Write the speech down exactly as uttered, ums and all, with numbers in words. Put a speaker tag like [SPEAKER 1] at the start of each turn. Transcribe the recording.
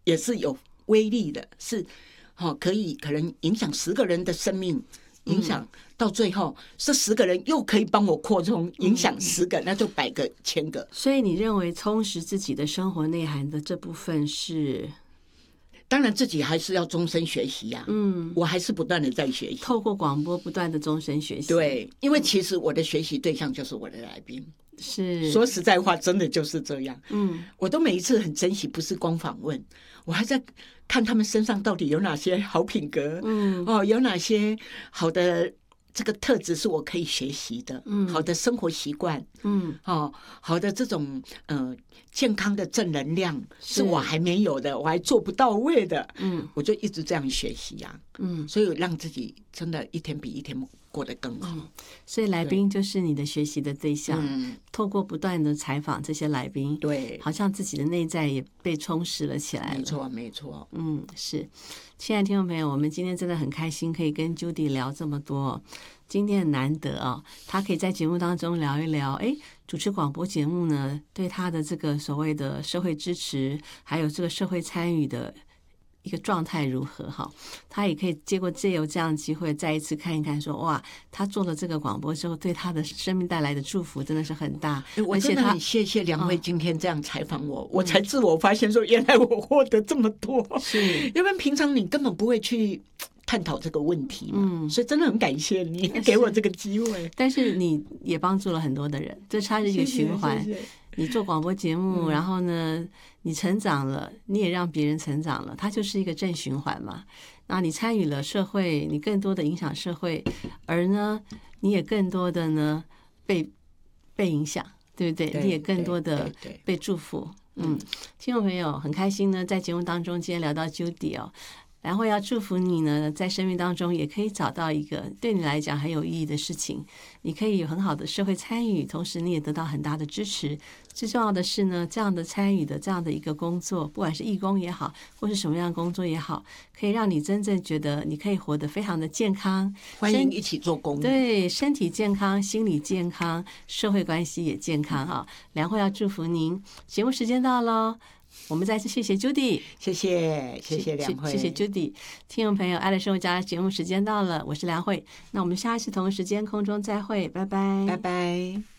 [SPEAKER 1] 也是有威力的，是、哦、可以可能影响十个人的生命，影响到最后，这十个人又可以帮我扩充，影响十个，那就百个、千个。
[SPEAKER 2] 所以你认为充实自己的生活内涵的这部分是？
[SPEAKER 1] 当然自己还是要终身学习呀、啊，
[SPEAKER 2] 嗯，
[SPEAKER 1] 我还是不断的在学习，
[SPEAKER 2] 透过广播不断的终身学习。
[SPEAKER 1] 对，因为其实我的学习对象就是我的来宾。
[SPEAKER 2] 是，
[SPEAKER 1] 说实在话，真的就是这样。
[SPEAKER 2] 嗯，
[SPEAKER 1] 我都每一次很珍惜，不是光访问，我还在看他们身上到底有哪些好品格，
[SPEAKER 2] 嗯，
[SPEAKER 1] 哦，有哪些好的这个特质是我可以学习的，
[SPEAKER 2] 嗯，
[SPEAKER 1] 好的生活习惯，
[SPEAKER 2] 嗯，
[SPEAKER 1] 哦，好的这种呃健康的正能量是我还没有的，我还做不到位的，
[SPEAKER 2] 嗯，
[SPEAKER 1] 我就一直这样学习呀、啊，嗯，所以让自己真的一天比一天过得更好。
[SPEAKER 2] 嗯，所以来宾就是你的学习的对象，
[SPEAKER 1] 嗯，
[SPEAKER 2] 透过不断的采访这些来宾，
[SPEAKER 1] 对，
[SPEAKER 2] 好像自己的内在也被充实了起来了。
[SPEAKER 1] 没错，没错。
[SPEAKER 2] 嗯，是。亲爱的听众朋友，我们今天真的很开心，可以跟 Judy 聊这么多。今天很难得啊、哦，他可以在节目当中聊一聊，哎，主持广播节目呢，对他的这个所谓的社会支持，还有这个社会参与的一个状态如何哈？他也可以借过借由这样的机会，再一次看一看说，哇，他做了这个广播之后，对他的生命带来的祝福真的是很大。
[SPEAKER 1] 我真的很谢谢两位今天这样采访我，哦、我才自我发现说，原来我获得这么多，
[SPEAKER 2] 是，
[SPEAKER 1] 要不然平常你根本不会去探讨这个问题嘛，嗯，所以真的很感谢你给我这个机会。
[SPEAKER 2] 但是你也帮助了很多的人，这它是一个循环。谢谢谢谢，你做广播节目，嗯，然后呢，你成长了，你也让别人成长了，它就是一个正循环嘛。那你参与了社会，你更多的影响社会，而呢，你也更多的呢被被影响，对不对？
[SPEAKER 1] 对，
[SPEAKER 2] 你也更多的被祝福。嗯，听众朋友很开心呢，在节目当中今天聊到 Judy 哦。然后要祝福你呢，在生命当中也可以找到一个对你来讲很有意义的事情，你可以有很好的社会参与，同时你也得到很大的支持。最重要的是呢，这样的参与的这样的一个工作，不管是义工也好，或是什么样的工作也好，可以让你真正觉得你可以活得非常的健康。
[SPEAKER 1] 欢迎一起做工，
[SPEAKER 2] 对，身体健康，心理健康，社会关系也健康哈。梁慧要祝福您。节目时间到了。我们再次谢谢 Judy，
[SPEAKER 1] 谢谢谢谢梁慧，
[SPEAKER 2] 谢谢 Judy。 听众朋友，爱的生活家节目时间到了，我是梁慧，那我们下一次同一时间空中再会，拜拜，
[SPEAKER 1] 拜拜。